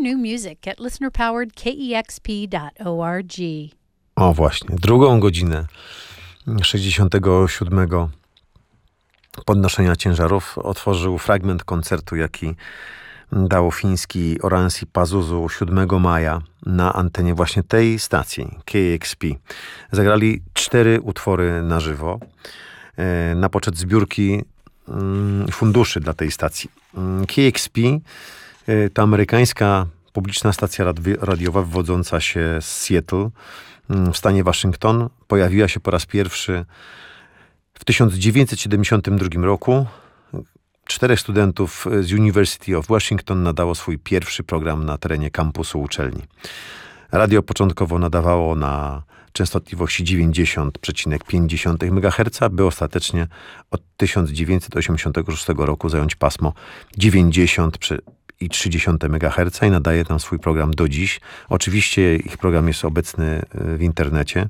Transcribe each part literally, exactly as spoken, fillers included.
new music at listener powered k e x p dot org. O właśnie, drugą godzinę sześćdziesiątego siódmego podnoszenia ciężarów otworzył fragment koncertu, jaki dał fiński Oranssi Pazuzu siódmego maja na antenie właśnie tej stacji K X P. Zagrali cztery utwory na żywo na poczet zbiórki funduszy dla tej stacji. K X P to amerykańska publiczna stacja radiowa wywodząca się z Seattle w stanie Waszyngton. Pojawiła się po raz pierwszy w tysiąc dziewięćset siedemdziesiątym drugim roku. Czterech studentów z University of Washington nadało swój pierwszy program na terenie kampusu uczelni. Radio początkowo nadawało na częstotliwości dziewięćdziesiąt przecinek pięć megaherca, by ostatecznie od tysiąc dziewięćset osiemdziesiątego szóstego roku zająć pasmo dziewięćdziesiąt przecinek trzy megaherca i nadaje tam swój program do dziś. Oczywiście ich program jest obecny w internecie.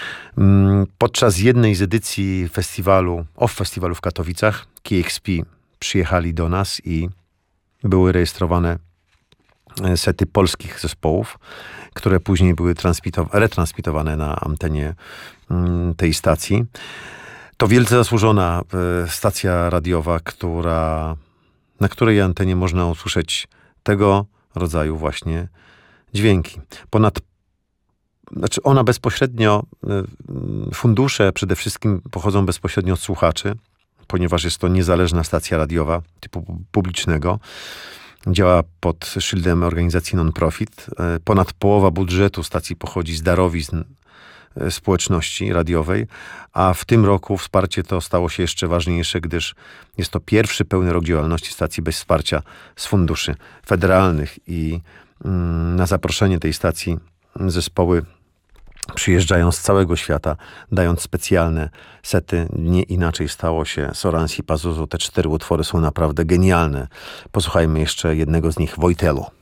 Podczas jednej z edycji festiwalu, off festiwalu w Katowicach, K X P przyjechali do nas i były rejestrowane sety polskich zespołów, które później były retransmitowane na antenie tej stacji. To wielce zasłużona stacja radiowa, która, na której antenie można usłyszeć tego rodzaju właśnie dźwięki. Ponad, znaczy ona bezpośrednio, fundusze przede wszystkim pochodzą bezpośrednio od słuchaczy, ponieważ jest to niezależna stacja radiowa typu publicznego. Działa pod szyldem organizacji non-profit. Ponad połowa budżetu stacji pochodzi z darowizn społeczności radiowej, a w tym roku wsparcie to stało się jeszcze ważniejsze, gdyż jest to pierwszy pełny rok działalności stacji bez wsparcia z funduszy federalnych i na zaproszenie tej stacji zespoły przyjeżdżają z całego świata, dając specjalne sety. Nie inaczej stało się z Oranssi Pazuzu. Te cztery utwory są naprawdę genialne. Posłuchajmy jeszcze jednego z nich, Wojtelo.